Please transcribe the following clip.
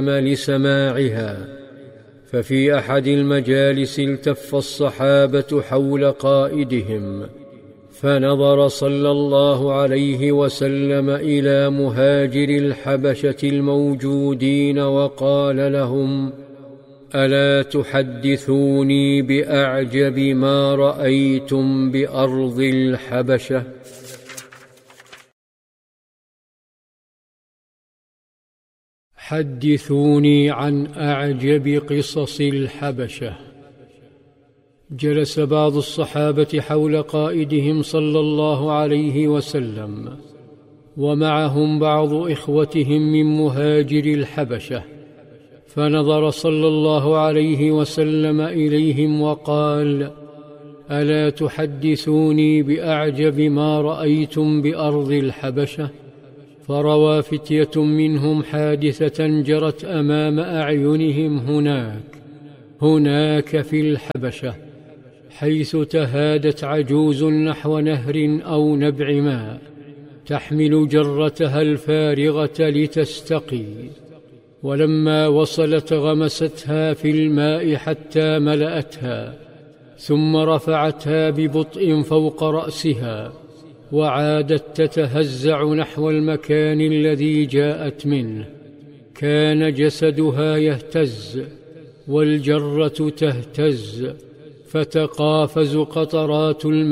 لسماعها. ففي أحد المجالس التف الصحابة حول قائدهم، فنظر صلى الله عليه وسلم إلى مهاجر الحبشة الموجودين وقال لهم: ألا تحدثوني بأعجب ما رأيتم بأرض الحبشة؟ حدثوني عن أعجب قصص الحبشة. جلس بعض الصحابة حول قائدهم صلى الله عليه وسلم، ومعهم بعض إخوتهم من مهاجر الحبشة، فنظر صلى الله عليه وسلم إليهم وقال: ألا تحدثوني بأعجب ما رأيتم بأرض الحبشة؟ فروى فتية منهم حادثة جرت أمام أعينهم هناك في الحبشة، حيث تهادت عجوز نحو نهر أو نبع ماء تحمل جرتها الفارغة لتستقي، ولما وصلت غمستها في الماء حتى ملأتها، ثم رفعتها ببطء فوق رأسها، وعادت تتهزع نحو المكان الذي جاءت منه. كان جسدها يهتز والجرة تهتز، فتقافز قطرات الماء